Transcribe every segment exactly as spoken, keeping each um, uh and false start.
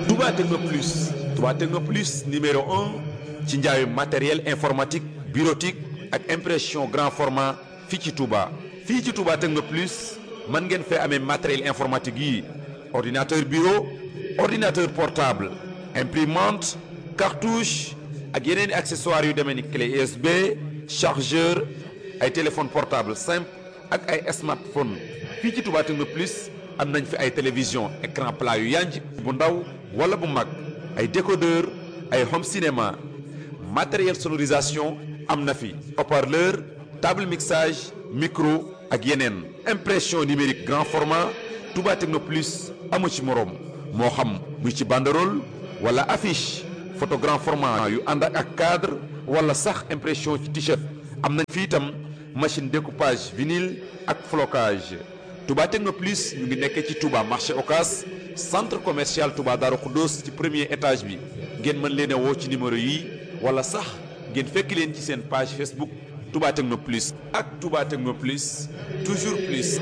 Touba Techno Plus Touba Techno Plus numéro un ci njaayu matériel informatique bureautique ak impression grand format fii ci Touba. fii ci Touba Techno Plus mën ngeen fee amee matériel informatique yi ordinateur bureau ordinateur portable imprimante cartouche ak yeneen i accessoires yu demee ni clé U S B chargeur ay téléphone portable simple ak ay smartphone fii ci Touba Techno Plus am nañ fi ay télévision écran plat yu yanj bu ndaw wala bu mag ay décodeur ay home cinéma matériel sonorisation am na fi haut-parleur table mixage micro ak yeneen impression numérique grand format Touba Techno Plus amu ci moroom moo xam muy ci banderole wala affiche photo grand format yu ànd ak cadre wala sax impression ci t-shirt am nañ fi itam machine découpage vinyle ak flocage Touba Techno Plus ñu ngi nekkee ci Touba marché Ocass centre commercial Touba Darou Khoudoss ci premier étage bi ngeen mën leen a woo ci numéro yi wala sax ngeen fekk leen ci seen page Facebook Touba Techno Plus ak Touba Techno Plus toujours plus.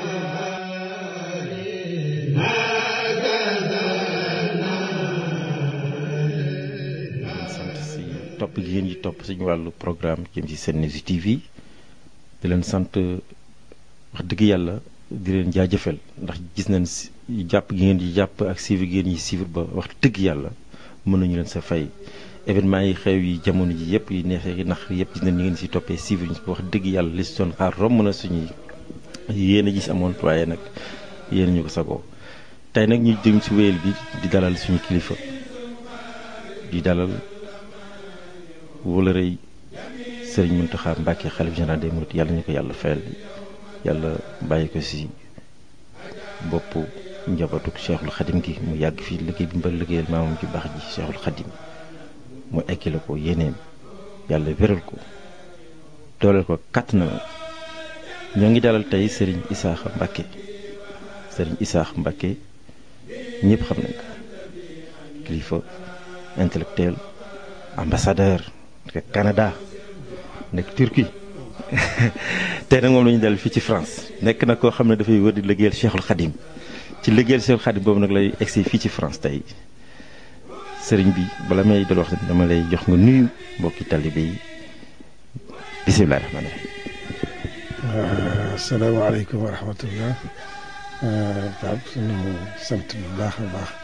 sant si topp gi ngeen di topp suñu wàllu programme jëm ci Senews T V di leen sant wax dëgg yàlla di leen jaajëfal ndax gis nañ si jàpp gi ngeen di jàpp ak suivre gi ngeen di suivre ba wax dëgg yàlla mën nañu leen sa fay. événement yi xew yi jamono ji yëpp yi neexee yi nax yëpp gis nañ ni ngeen si toppee suivre ñu wax dëgg yàlla li si doon xaar romb na suñuy yéen a gis amoon waaye nag yéen ñu ko sagoo tey nag ñu jëm si wéyal bi di dalal suñu kilifa di dalal wala rëy Serigne Mountakha Mbacké xalif général des mourides yàlla ñu ko yàlla fayal yàlla bàyyi ko si bopp njabootuk Cheikhul Khadim gi mu yàgg fii liggéey bi mbal liggéeyal maamam ci baax ji Cheikhul Khadim mu ekkile ko yeneen yàlla wéral ko dooleel ko kàtt na ñoo ngi dalal tey Serigne Issakha Mbacké Serigne Issakha Mbacké ñëpp xam nañ ko kilifa intellectuel ambassadeur nekk Canada nekk Turquie tey nag moom la ñu dalal fii ci France nekk na koo xam ne dafay wër di liggéeyal Cheikhul Khadim ci liggéeyal Cheikhul Khadim boobu nag lay egsi fii ci France tey sëriñ bi bala may dal wax dama lay jox nga nuyu mbokki talibé yi bisimilah rahmaani rahiim. asalaamaaleykum wa rahmatullah. Pape suñu sant bu baax a baax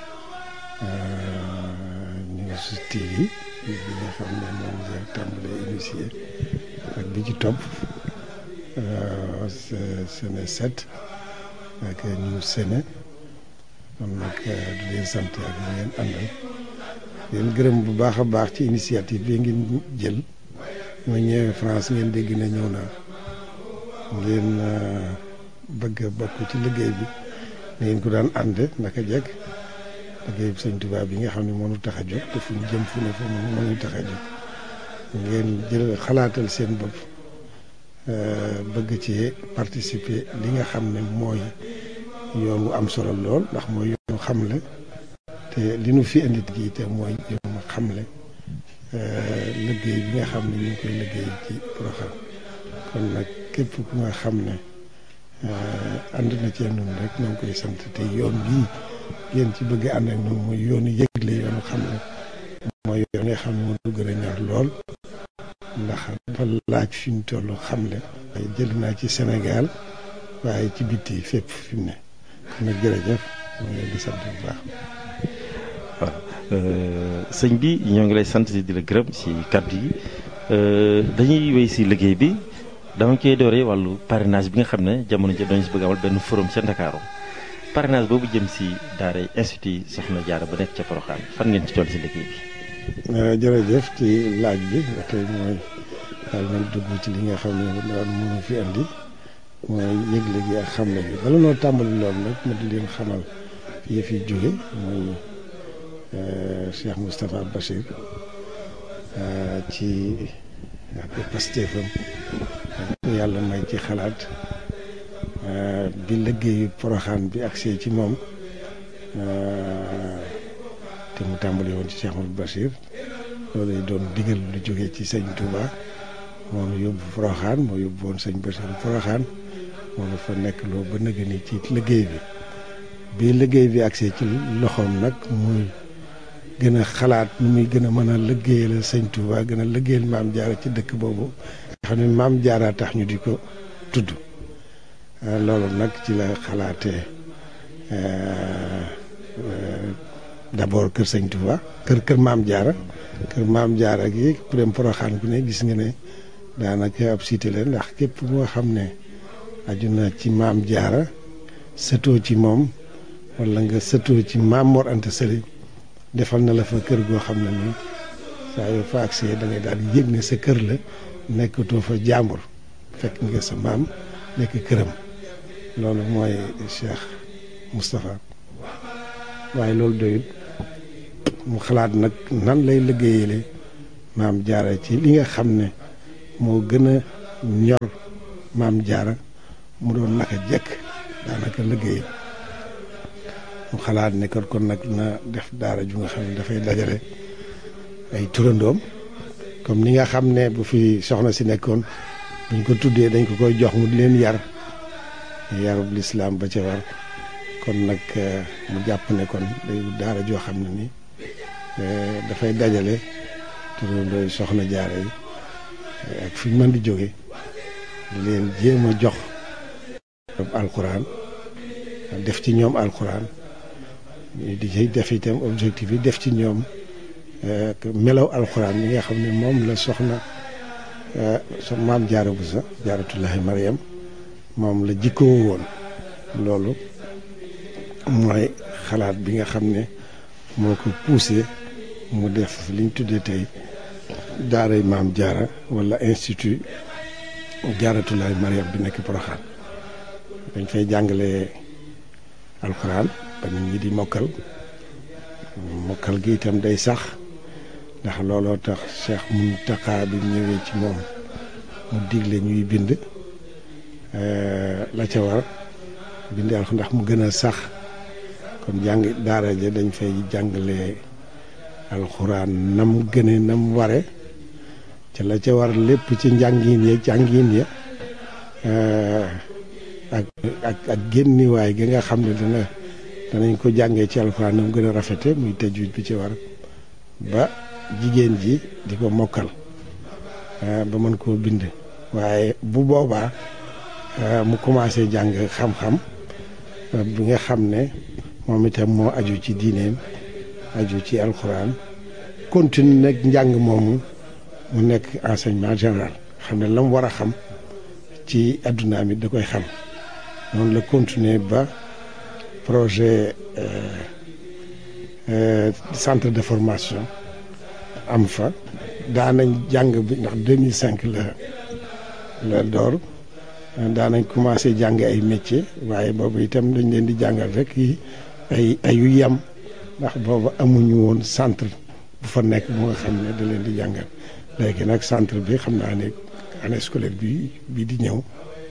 News T V bi nga xam ne moom la tàmbalee initié ak bi ci topp Sene sept ak News Sene kon nag di leen sant ak li ngeen àndal. leen gërëm bu baax a baax ci initiative bi ngeen jël ma ñëwee France ngeen dégg na ñëw naa ngeen bëgg a bokk ci liggéey bi na ngeen ko daan ànde naka jekk liggéey bi Sëñ Tuubaa bi nga xam ne moo ñu tax a jóg te fu ñu jëm fu ne fa moo ñu tax a jóg ngeen jël xalaatal seen bopp bëgg ci participer li nga xam ne mooy yoon wu am solo lool ndax mooy yoonu xamle te li nu fi indi gi te mooy yoon xamle liggéey bi nga xam ne ñu ngi koy liggéey ci Porokhane kon nag képp ku nga xam ne ànd na cee noonu rek ñoo ngi koy sant te yoon bii ngeen ci bëgg ànd ak noonu mooy yoonu yëgle yoonu xamle mooy yoon nga xam ne moo du gën a ñor lool ndax dafa laaj fi mu toll xamle waaye jël naa ci Sénégal waaye ci bitti fépp fi mu ne kon nag jërëjëf ñoo ngi leen di sant bu baax. waaw sëñ bi ñoo ngi lay sant di la gërëm ci kàddu yi dañuy wéy ci liggéey bi dama koy dooree wàllu parrainage bi nga xam ne jamono ji dañu si bëgg amal benn forum ca Ndakaaru parrainage boobu jëm ci daara institut Soxna Jaara ba nekk ca Porokhane fan ngeen ci toll ci liggéey bi. jërëjëf ci laaj bi tey mooy daal nañ dugg ci li nga xam ne daal mënu fi andi mooy yëgle gi ak xamle bi bala noo tàmbali loolu nag ma di leen xamal yëf yi jóge mooy Cheikh Moustapha Bachir ci ak pastéefam yàlla may ci xalaat bi liggéeyu Porokhane bi agsee ci moom te mu tàmbali woon ci Cheikh Moustapha Bachir loolu lay doon digal lu jógee ci sëñ Touba moo nu yóbbu Porokhane moo yóbbu woon sëñ Bachir Porokhane moo nu fa nekk loo ba nëgë ni ci liggéey bi bi liggéey bi agsee ci loxoom nag muy gën a xalaat nu muy gën a mën a liggéeyal sëñ Touba gën a liggéeyal maam Jaara ci dëkk boobu nga xam ne maam Jaara tax ñu di ko tudd loolu nag ci la xalaatee d'abord kër sëñ Touba kër kër maam Jaara kër maam Jaara gi ku dem Poroxaan ku ne gis nga ne daanaka ab cité la ndax képp moo xam ne aju na ci maam Jaara sëtoo ci moom wala nga sëtoo ci maam Mor Anta Sali defal na la fa kër goo xam ne nii saa yoo fa agsee da ngay daal di yëg ne sa kër la nekkatoo fa jàmbur fekk nga sa maam nekk këram loolu mooy Cheikh Moustapha waaye loolu doyut mu xalaat nag nan lay liggéeyale maam Jaara ci li nga xam ne moo gën a ñor maam Jaara mu doon naka jekk daanaka liggéey mu xalaat ne kon kon nag na def daara ju nga xam ne dafay dajale ay turandoom comme ni nga xam ne bu fi soxna si nekkoon buñ ko tuddee dañ ko koy jox mu di leen yar yarub lislaam ba ca war kon nag mu jàpp ne kon day daara joo xam ne ni dafay dajale turandooy soxna Jaara yi ak fi ñu mën di jóge di leen jéem a jox alquran def ci ñoom alquran di ci def itam objectif yi def ci ñoom melaw alquran yi nga xam ne moom la soxna so maam Jaara Buso Jaaratullaahi Mariam moom la jikkoo woon loolu mooy xalaat bi nga xam ne moo ko poussé mu def liñ tuddee tey daaray maam Jaara wala institut Jaaratullaahi Mariam bi nekk Poroxaan dañ fay jàngale alxuraan ba nit ñi di mokkal mokkal gi itam day sax ndax looloo tax Cheikh Mountakha bi ñëwee ci moom mu digle ñuy bind la ca war bind alxuraan ndax mu gën a sax kon jàng daara ja dañ fay jàngale alxuraan nam gëne nam ware ca la ca war lépp ci njàngin ya jàngin ya ak ak ak génniwaay gi nga xam ne dana danañ ko jàngee ci alxuraan nam gën a rafete muy tajwid bi ci war ba jigéen ji di ko mokkal ba mën koo bind waaye bu boobaa mu commencé jàng xam-xam bi nga xam ne moom itam moo aju ci diineem aju ci alxuraan continue nag njàng moomu mu nekk enseignement général xam ne la mu war a xam ci adduna mi da koy xam noonu la continuer ba projet centre de formation am fa daanañ jàng bi ndax deux mille cinq la la door daanañ commencé jàng ay métier waaye boobu itam dañ leen di jàngal rek yi ay ayu yam ndax boobu amuñu woon centre bu fa nekk bu nga xam ne da leen di jàngal léegi nag centre bi xam naa ne année scolaire bi bii di ñëw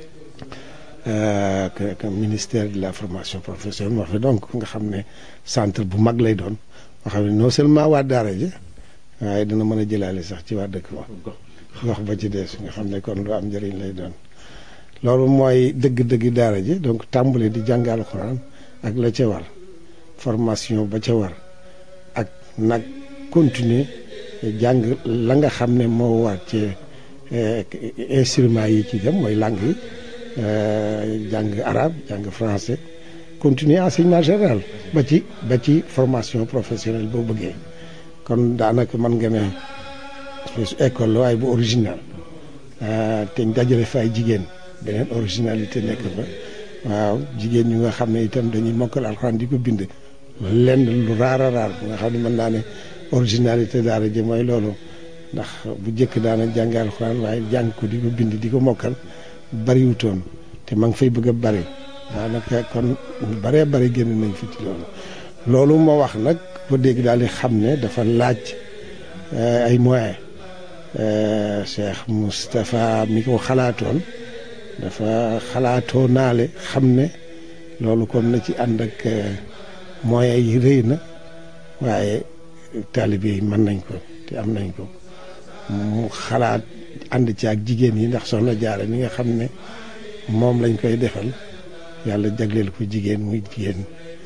que ministère de la formation professionnelle moo fi donc nga xam ne centre bu mag lay doon nga xam ne non seulement waa daara ji waaye dina mën a jëlaale sax ci waa dëkk ba gox ba ci des nga xam ne kon lu am njëriñ lay doon loolu mooy dëgg-dëgg daara ji donc tàmbali di jàng alxuraan ak la ca war formation ba ca war ak nag continuer jàng la nga xam ne moo war ci instruments yi ci dem mooy langue yi jàng arabe jàng français continuer enseignement général ba ci ba ci formation professionnelle boo bëggee kon daanaka mën nga ne école la waaye bu original te dajale fa ay jigéen beneen originalité nekk fa waaw jigéen ñu nga xam ne itam dañuy mokkal alxuraan di ko bind lenn lu raar a raar bu nga xam ne mën naa ne originalité daara ji mooy loolu ndax bu njëkk daana jàng alxuraan waaye jàng ko di ko bind di ko mokkal bariwutoon te ma ngi fay bëgg a bari daanaka kon baree bari génn nañ fi ci loolu loolu moo wax nag ko dégg daal di xam ne dafa laaj ay moyens Cheikh Moustapha mi ko xalaatoon dafa xalaatoo naale xam ne loolu kon na ci ànd ak moyens yi rëy na waaye taalibe yi mën nañ ko te am nañ ko mu xalaat ànd ci ak jigéen yi ndax soxna Jaara mi nga xam ne moom lañ koy defal yàlla jagleel ko jigéen muy jigéen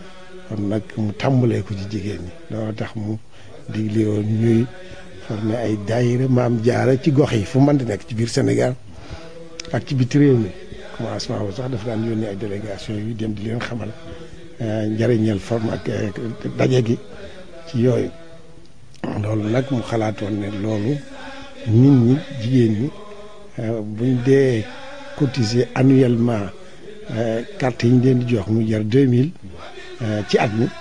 kon nag mu tàmbalee ko ci jigéen ñi loolu tax mu digle woon ñuy former ay daayira maam jaara ci gox yi fu mën di nekk ci biir Sénégal ak ci biti réew mi commencement bu sax dafa daan yónnee ay délégation yu dem di leen xamal njëriñal forme ak daje gi ci yooyu loolu nag mu xalaatoon ne loolu nit ñi jigéen ñi buñ dee cotiser annuellement carte yi ñu leen di jox mu jar deux mille ci at mi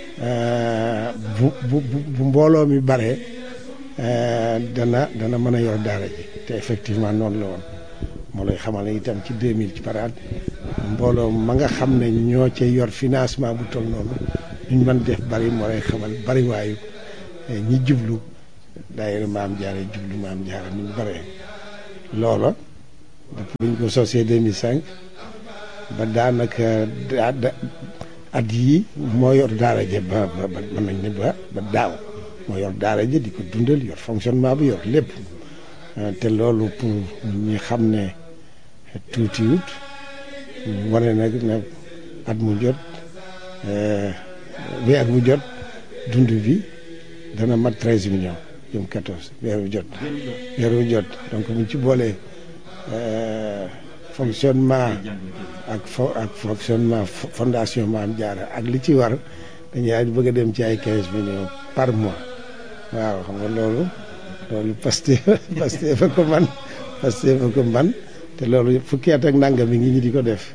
bu bu bu mbooloo mi bare dana dana mën a yor daara ji te effectivement noonu la woon moo lay xamal ne itam ci deux mille ci par at mbooloo ma nga xam ne ñoo ca yor financement bu toll noonu ñu mën def bari moo lay xamal bari waayu ñi jublu daayira maam jaara jublu maam jaara ni mu bare loola depuis ñu ko sosee deux mille cinq ba daanaka at yii moo yor daara ja ba ba mën nañ ne ba ba daaw moo yor daara ja di ko dundal yor fonctionnement bi yor lépp te loolu pour ñi xam ne tuutiwut wane nag ne at mu jot weer mu jot dund bi dana mat treize millions jëm quatorze weer wu jot weer wu jot donc mu ci boolee fonctionnement ak fo ak fonctionnement fondation Maam Jaara ak li ci war dañuy daal di bëgg a dem ci ay quinze millions par mois waaw xam nga loolu loolu Pastef Pastef fa ko man Pastef fa ko man te loolu fukki at ak nangam mi ngi ñi di ko def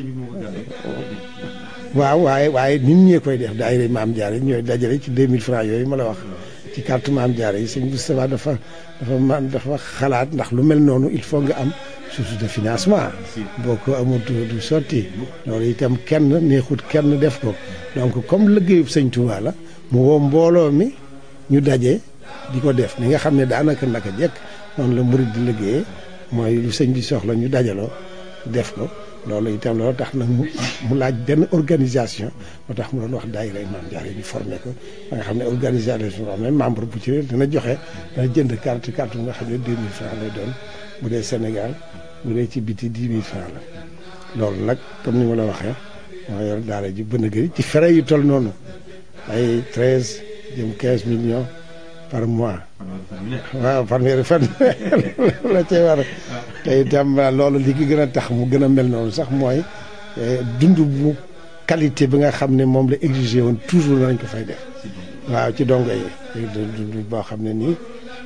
waaw waaye waaye nit ñee koy def daayira Maam Jaara yi ñooy dajale ci deux mille francs yooyu ma la wax ci carte Maam Jaara yi sëñ Moustapha dafa dafa man dafa xalaat ndax lu mel noonu il faut nga am source de financement boo ko amul du sotti loolu itam kenn neexut kenn def ko donc comme liggéeyub sëñ Touba la mu woo mbooloo mi ñu daje di ko def ni nga xam ne daanaka naka jekk noonu la murid di liggéeyee mooy lu sëñ bi soxla ñu dajaloo def ko loolu itam loolu tax nag mu mu laaj benn organisation moo tax mu doon wax daayira Maam Jaara yi ñu formé ko ba nga xam ne organisation boo xam ne membre bu ci dina joxe dana jënd carte carte bu nga xam ne deux mille francs lay doon bu dee Sénégal bu dee ci biti dix mille francs la loolu nag comme ni ma la waxee moo yor daara ji bën a gëri ci frais yu toll noonu ay treize jëm quinze millions par mois waaw fanweeri fan la cay war te itam loolu li ki gën a tax mu gën a mel noonu sax mooy dund bu qualité bi nga xam ne moom la exigé woon toujours nañ ko fay def waaw ci dongo yi dund boo xam ne nii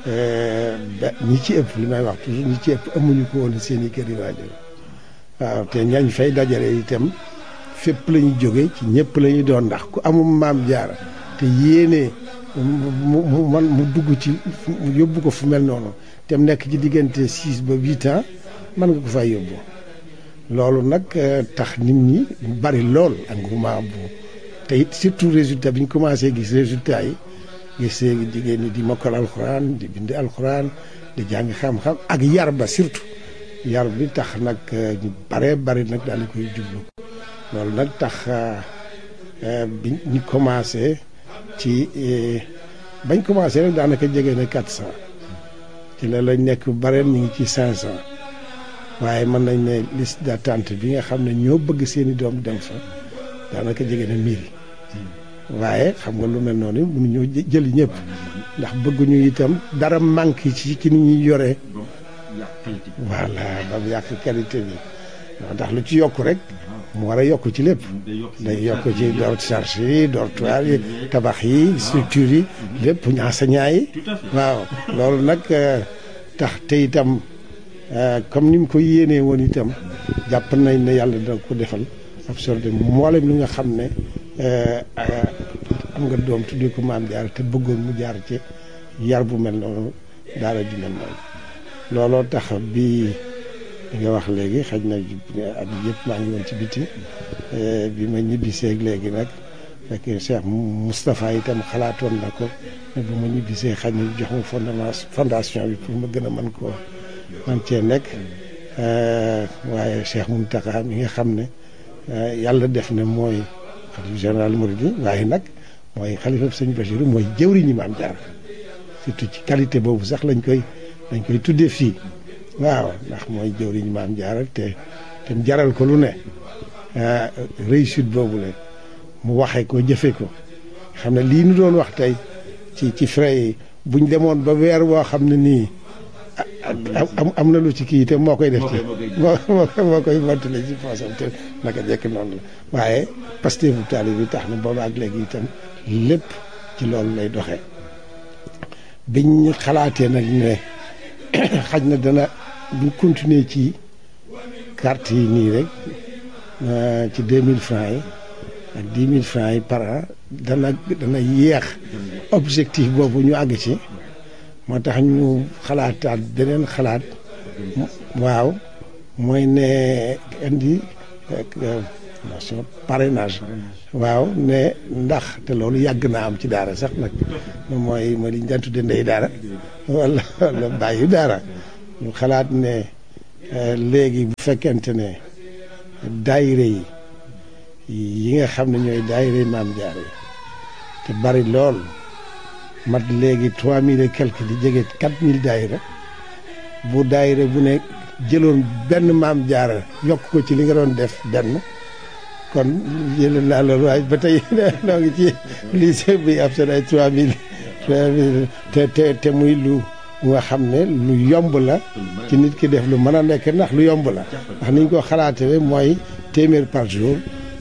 ba ñi ci ëpp li may wax toujours ñi ci ëpp amuñu ko woon seen i kër yi waajur waaw te ñañ fay dajale itam fépp la ñu jóge ci ñëpp la ñu doon ndax ku amul Maam Jaara te yéene mu mu man mu dugg ci mu yóbbu ko fu mel noonu te mu nekk ci diggante six ba huit ans mën nga ko fay yóbbu loolu nag tax nit ñi bari lool engouement bu te it surtout résultat bi ñu commencé gis résultat yi gis jigéen ñi di mokkal alxuraan di bind alxuraan di jàng xam-xam ak yar ba surtout yar bi tax nag ñu bare bari nag daal di koy jublu loolu nag tax bi ñu commencé ci bañ commencé rek daanaka jege na quatre cent ci la lañ nekk bare ñu ngi ci cinq cent waaye mën nañ ne liste d'attente bi nga xam ne ñoo bëgg seeni doom dem fa daanaka jege na mille waaye xam nga lu mel noonu mënuñoo jëli ñëpp ndax bëgguñu itam dara manque ci ci ni ñuy yoree voilà ba mu yàq qualité bi ndax lu ci yokk rek mu war a yokk ci lépp day yokk ci door charge yi dortoir yi tabax yi structure yi lépp enseignant yi waaw loolu nag tax te itam comme ni mu ko yéenee woon itam jàpp nañ ne yàlla dina ko defal absorbé mboolem li nga xam ne am nga doom tuddee ko Maam Jaara te bëggoon mu jaar ci yar bu mel noonu daara ju mel noonu looloo tax bi li nga wax léegi xaj na at yëpp maa ngi woon ci biti bi ma ñibbiseeg léegi nag fekk Cheikh Moustapha itam xalaatoon na ko ne bu ma ñibbisee xaj na jox ma fondement fondation bi pour ma gën a mën koo man cee nekk waaye Cheikh Mountakha mi nga xam ne yàlla def na mooy xalifa général Mouride waaye nag mooy xalifa sëñ Bachir mooy jëwriñu Maam Jaara surtout ci qualité boobu sax lañ koy lañ koy tuddee fii waaw ndax mooy jëwriñu Maam Jaara te te jaral ko lu ne réussite boobu la mu waxee ko jëfe ko xam ne lii nu doon wax tey ci ci frais yi buñ demoon ba weer woo xam ne nii am am na lu ci kii te moo koy def ci moo moo koy mottale ci poosam te naka jekk noonu la waaye Pastef bu taalib bi tax na booba ak léegi itam lépp ci loolu lay doxee biñ xalaatee nag ne xaj na dana bu continuer ci carte yi nii rek ci deux mille francs yi ak dix mille francs yi par an dana dana yéex objectif boobu ñu àgg ci moo tax ñu xalaataat beneen xalaat waaw mooy ne indi nation parrainage waaw ne ndax te loolu yàgg naa am ci daara sax nag mooy mooy li ñu daan tudde ndey daara wala wala bàyyi daara ñu xalaat ne léegi bu fekkente ne daayira yi yi nga xam ne ñooy daayira maam jaara yi te bari lool mat léegi trois mille et quelque di jege quatre mille daayira bu daayira bu ne jëloon benn maam jaara yokk ko ci li nga doon def benn kon jëlee naa loolu waaye ba tey noo ngi ci lycée bi ab seen ay trois mille trois mille te te te muy lu nga xam ne lu yomb la ci nit ki def lu mën a nekk ndax lu yomb la ndax niñ ko xalaatee mooy téeméer par jour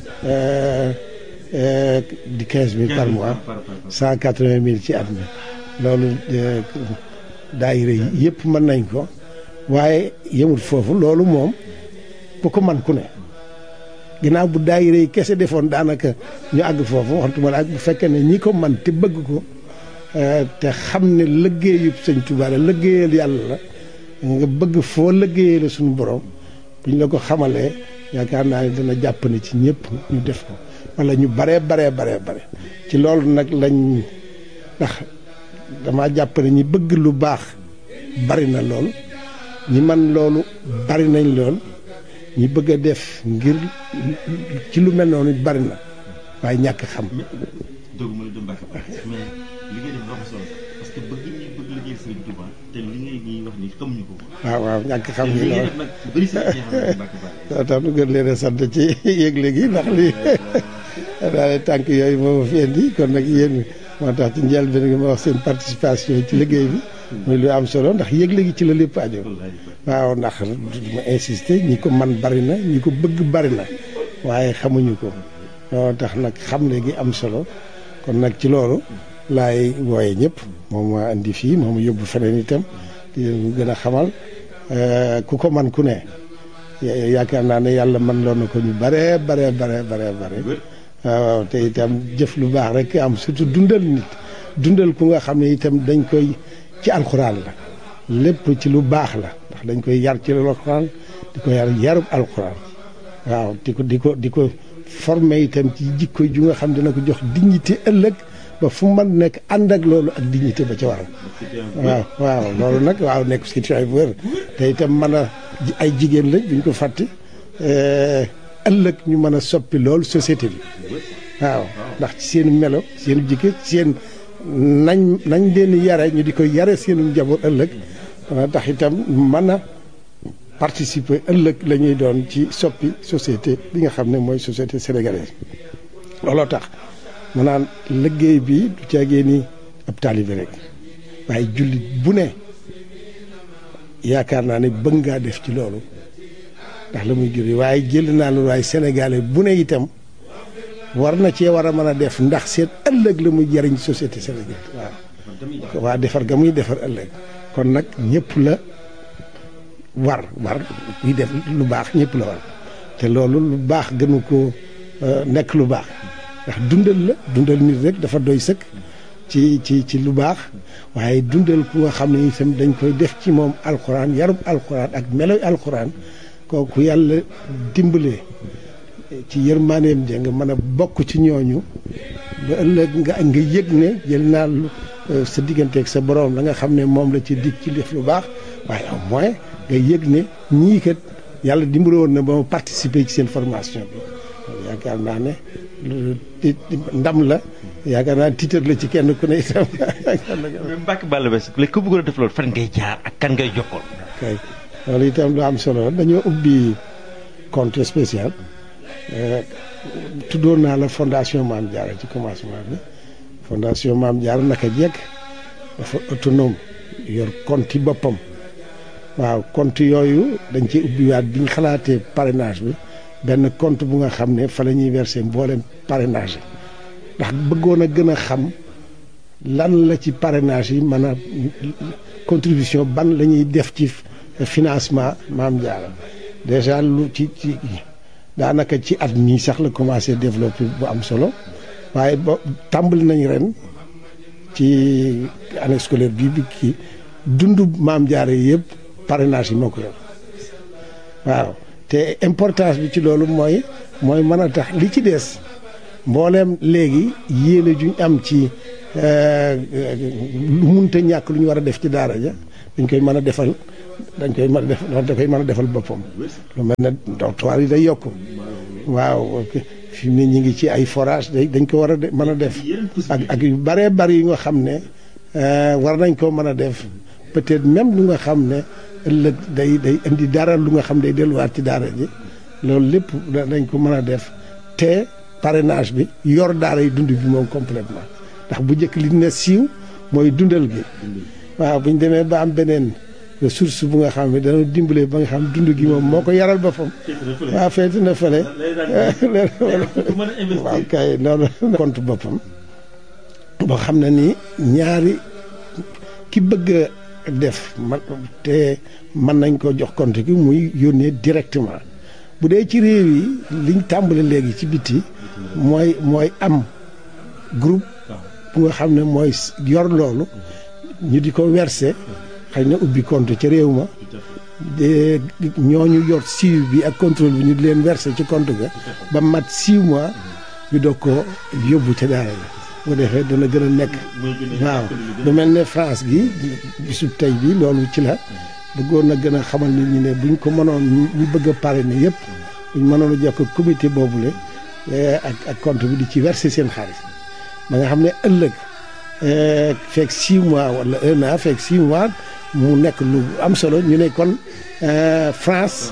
di quinze mille par mois cent quatre-vingt mille ci at mi loolu daayira yi yëpp mën nañ ko waaye yemul foofu loolu moom ku ko man ku ne ginnaaw bu daayira yi kese defoon daanaka ñu àgg foofu waxtuma la ak bu fekkee ne ñi ko man te bëgg ko te xam ne liggéeyu Sëñ Tuubaa la liggéeyal yàlla la nga bëgg foo liggéeyee la suñu borom buñ la ko xamalee yaakaar naa ne dana jàpp ne ci ñëpp ñu def ko wala ñu baree baree baree bare ci loolu nag lañ ndax dama jàpp ne ñi bëgg lu baax bari na lool ñi man loolu bari nañ lool ñi bëgg a def ngir ci lu mel noonu bari na waaye ñàkk xam. doguma la dem Mbacke mais li ngay def dafa solo parce que bëgg ñi bëgg liggéey Sëriñ Tuubaa te li ngay ñuy wax ni xamuñu ko. waaw waaw ñàkk xam gi loolu nag bëri sa Mbacke Ba tax nu gën leen a sant ci yëgle gi ndax lii daal tànk yooyu moo ma fi indi kon nag yéen moo tax ci njëlbéen gi ma wax seen participation ci liggéey bi muy lu am solo ndax yëgle gi ci la lépp aajo waaw ndax ma insister ñi ko man bari na ñi ko bëgg bari na waaye xamuñu ko moo tax nag xamle gi am solo kon nag ci loolu laay wooye ñëpp moom ma indi fii moom yóbbu feneen itam di leen gën a xamal ku ko man ku ne yaakaar naa ne yàlla man loon na ko ñu bare bare bare bare bare waaw te itam jëf lu baax rek am surtout dundal nit dundal ku nga xam ne itam dañ koy ci alxuraan la lépp ci lu baax la ndax dañ koy yar ci alxuraan di ko yar yarub alxuraan waaw di ko di ko di ko formé itam ci jikko ju nga xam dina ko jox dignité ëllëg ba fu man nekk ànd ak loolu ak dignité ba ca waral waaw waaw loolu nag waaw nekk citoyen bu wér te itam mën a ay jigéen lañ duñ ko fàtte ëllëg ñu mën a soppi loolu société bi waaw ndax ci seen melo seen jikko seen nañ nañ leen yare ñu di ko yare seenu njaboot ëllëg dana tax itam mën a participer ëllëg la ñuy doon ci soppi société bi nga xam ne mooy société sénégalaise looloo tax mu naan liggéey bi du caagee ni ab taalibe rek waaye jullit bu ne yaakaar naa ne bëgg ngaa def ci loolu ndax la muy jur waaye jël naa loolu waaye sénégalais bu ne itam war na cee war a mën a def ndax seen ëllëg la muy jariñ société sénégalaise waaw waa defar ga muy defar ëllëg kon nag ñëpp la war war kuy def lu baax ñëpp la war te loolu lu baax gënu ko nekk lu baax ndax dundal la dundal nit rek dafa doy sëkk ci ci ci lu baax waaye dundal ku nga xam ne itam dañ koy def ci moom alxuraan yarub alxuraan ak meloy alxuraan kooku yàlla dimbalee ci yërmaaneem ja nga mën a bokk ci ñooñu ba ëllëg nga nga yëg ne jël naa sa digganteeg sa borom la nga xam ne moom la ci dig ci def lu baax waaye au moins nga yëg ne ñii kat yàlla dimbale woon na ba ma participer ci seen formation bi yaakaar naa ne ndam la yaakaar naa tiitar la ci kenn ku ne itam. mais Mbacke Balla Basse léegi ku bëggoon a def loolu fan ngay jaar ak kan ngay jokkoon. kay loolu itam lu am solo dañoo ubbi compte spécial tuddoon naa la fondation Maam Diarra ci commencement bi fondation Maam Diarra naka jekk dafa autonome yor compte boppam waaw compte yooyu dañ ci ubbiwaat bi ñu xalaatee parrainage bi benn compte bu nga xam ne fa la ñuy verser mboolem parrainage yi ndax bëggoon a gën a xam lan la ci parrainage yi mën a contribution ban la ñuy def ci financement Maam Diarra déjà lu ci ci daanaka ci at mii sax la commencé développer bu am solo waaye ba tàmbali nañ ren ci année scolaire bii bi kii dundu Maam Diarra yi yëpp parrainage yi moo ko yor waaw te importance bi ci loolu mooy mooy mën a tax li ci des mbooleem léegi yéene juñ am ci lu munta ñàkk lu ñu war a def ci daara ja dañ koy mën a defal dañ koy mën a def da koy mën a defal boppam lu mel ne dortoir yi day yokk waaw fi mu ne ñi ngi ci ay forage day dañ ko war a mën a def ak ak yu bëree bëri yu nga xam ne war nañ koo mën a def peut-être même lu nga xam ne ëllëg day day indi dara lu nga xam day delluwaat ci daara ji loolu lépp dañ ko mën a def te parrainage bi yor daara yi dund bi moom complètement ndax bu njëkk li ne siiw mooy dundal gi waaw bu ñu demee ba am beneen ressource bu nga xam ne dana dimbale ba nga xam dund gi moom moo ko yaral boppam waaw feeti na fële waaw kay noonu compte boppam boo xam ne nii ñaari ki bëgg a def man te mën nañ ko jox compte gi muy yónnee directement bu dee ci réew yi liñ tàmbale léegi ci biti mooy mooy am groupe bu nga xam ne mooy yor loolu ñu di ko verser xëy na ubbi compte ca réew ma de ñooñu yor suivi bi ak contrôle bi ñu di leen verser ci compte ga ba mat six mois ñu doog ko yóbbu ca daara la bu defee dana gën a nekk waaw lu mel ne France gi bisu tey bi loolu ci la bëggoon na gën a xamal nit ñi ne buñ ko mënoon ñu bëgg a parrainer yëpp buñ mënoon a jokk comité boobule ak ak compte bi di ci verser seen xaalis ba nga xam ne ëllëg fekk six mois wala un an fekk six mois mu nekk lu am solo ñu ne kon France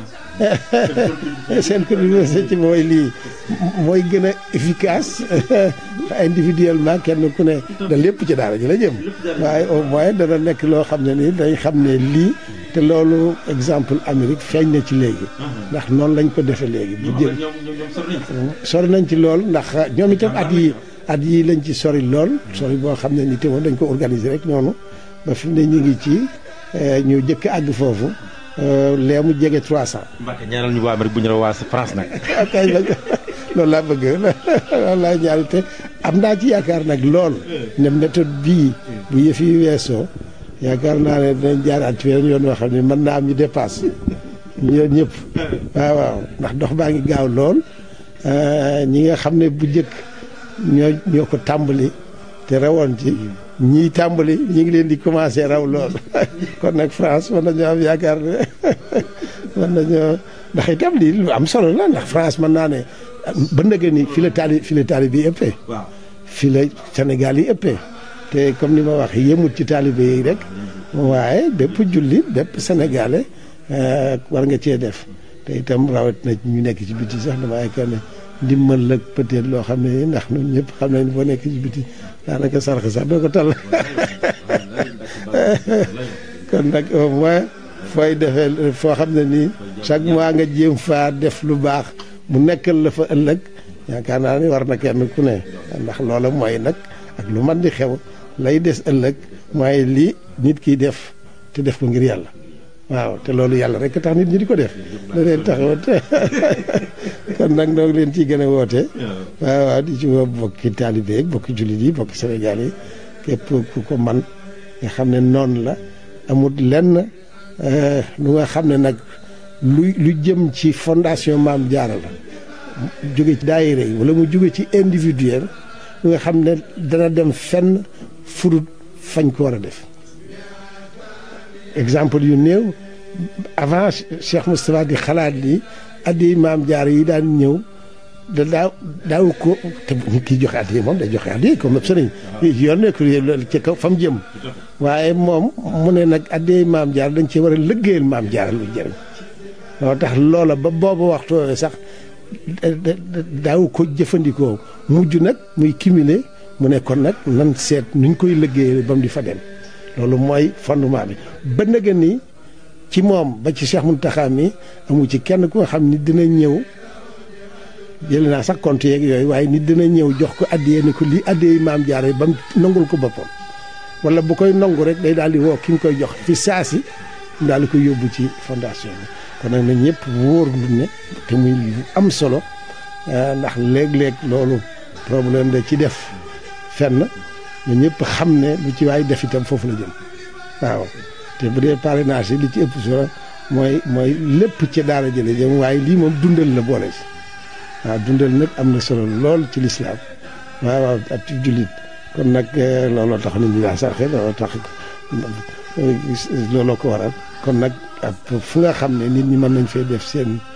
seen contribution ci mooy lii mooy gën a efficace individuellement kenn ku ne da lépp ci daara ji la jëm waaye au moins dana nekk loo xam ne nii dañ xam ne lii te loolu exemple Amérique feeñ na ci léegi ndax noonu lañ ko defee léegi bu jël sori nañ ci lool ndax ñoom itam at yi at yi lañ ci sori lool sori boo xam ne ni te woon dañ ko organiser rek noonu ba fi mu ne ñu ngi ci ñu jëkk àgg foofu lee mu jege trois cent. Mbacke ñaanal ñu waa Amérique bu ñu la waa France nag. kay loolu laa bëgg loolu laa ñaari te am naa ci yaakaar nag lool ne méthode bii bu yëf yi weesoo yaakaar naa ne dinañ jaaraat ci weneen yoon woo xam ne mën naa am ñu dépasse ñu yoon ñëpp waaw waaw ndax dox baa ngi gaaw lool ñi nga xam ne bu njëkk ñoo ñoo ko tàmbali te rawoon ci ñii tàmbali ñu ngi leen di commencé raw lool kon nag France mën nañoo am yaakaar ne mën nañoo ndax itam lii lu am solo la ndax France mën naa ne ba ndëgë ni fi la taali fi la taali bi ëppee fi la Sénégal yi ëppee te comme ni ma wax yëmut ci taalibe yi rek waaye bépp jullit bépp sénégalais war nga cee def te itam rawat na ñu nekk ci biti sax dama yaakaar ne ndimbal la peut-être loo xam ne ndax ñun ñëpp xam nañ boo nekk ci biti daanaka sarx sax doo ko tal kon nag au moins fooy defee foo xam ne nii chaque mois nga jéem faa def lu baax mu nekkal la fa ëllëg yaakaar naa ni war na kenn ku ne ndax loola mooy nag ak lu man di xew lay des ëllëg mooy lii nit kiy def te def ko ngir yàlla waaw te loolu yàlla rek tax nit ñi di ko def la leen taxawat kon nag noo ngi leen ciy gën a woote waaw waaw di ci woo bokki taalibe yi bokki jullit yi bokki Sénégal yi képp ku ko man nga xam ne noonu la amul lenn lu nga xam ne nag lu lu jëm ci fondation Maam Diarra la jóge ci daayira yi wala mu jóge ci individuel lu nga xam ne dana dem fenn furut fañ ko war a def exemple yu néew avant Cheikh Moustapha di xalaat lii addi Maam Diarra yi daan ñëw da daaw daaw ko te kii joxe addi moom day joxe addi comme sëriñ yoon nekk ci kaw fa mu jëm waaye moom mu ne nag addi Maam Diarra dañ ci war a liggéeyal Maam Diarra lu jëriñ loo tax loola ba boobu waxtu sax daaw ko jëfandikoo mujj nag muy cumuler mu ne kon nag nan seet nuñ koy liggéeyee ba mu di fa dem loolu mooy fondement bi ba nëgën ni ci moom ba ci Cheikh Mountakha mi amu ci kenn ku nga xam ni dina ñëw jël naa sax compte yeeg yooyu waaye nit dina ñëw jox ko addiyee ni ko lii addiyee maam Jaara ba mu nangul ko boppam wala bu koy nangu rek day daal di woo ki nga koy jox fi saasi daal di ko yóbbu ci fondation bi kon nag na ñëpp wóor lu ne te muy am solo ndax léeg-léeg loolu problème da ci def fenn na ñëpp xam ne lu ci waay def itam foofu la jëm waaw te bu dee parrainage yi li ci ëpp solo mooy mooy lépp ci daara jële jëm waaye lii moom dundal la boole si waaw dundal nag am na solo lool ci lislaam waaw waaw ab ci jullit kon nag looloo tax nit ñi daa sarxe looloo tax looloo ko waral kon nag fu nga xam ne nit ñi mën nañ fee def seen